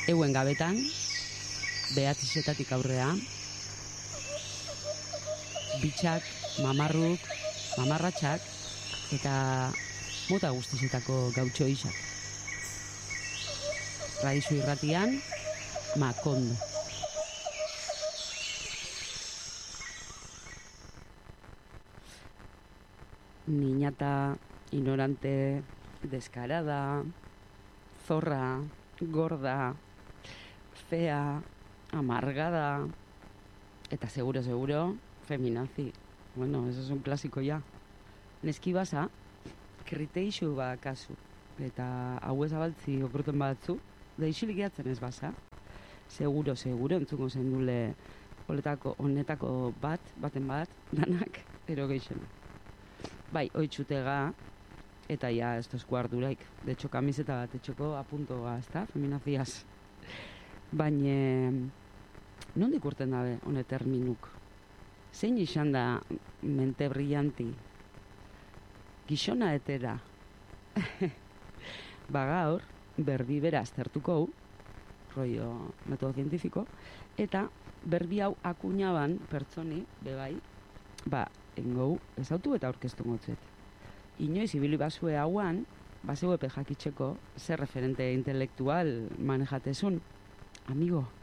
Euen gabetan, behatzizetatik aurrea, bitxak, mamarruk, mamarratxak, eta mota guztizetako gautxo isak. Raizu irratian, Makondo. Niñata, ignorante, descarada, zorra, gorda, fea, amargada, eta seguro, feminazi. Bueno, eso es un clásico ya. Neski basa, kriteixu ba kasu. Eta hau ezabaltzi okurten batzu, da isilik gehatzen ez basa. Seguro, entzungo zendule honetako baten bat, danak, ero geixena. Bai, oitxutega, eta ja, esto es guarduraik. De hecho, kamiseta bat etxoko apuntoa, ezta? Feminaziaz. Baina, nondik urten dabe, hone terminuk? Zein izan da mente brillanti? Gixona etera. Ba gaur, berbi bera aztertuko, rollo metodo zientifiko, eta berbi hau akuñaban pertsoni, bebai, ba, engau ezautu eta aurkeztu gotzet. Inoiz ibili basue hauan, baseu epe jakitzeko, zer referente intelektual manejatezun. Amigo,